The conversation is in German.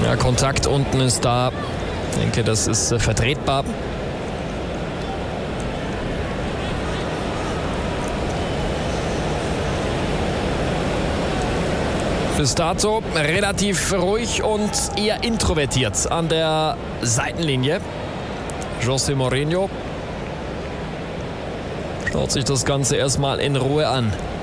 Ja, Kontakt unten ist da. Ich denke, das ist vertretbar. Bis dato relativ ruhig und eher introvertiert an der Seitenlinie. José Mourinho schaut sich das Ganze erstmal in Ruhe an.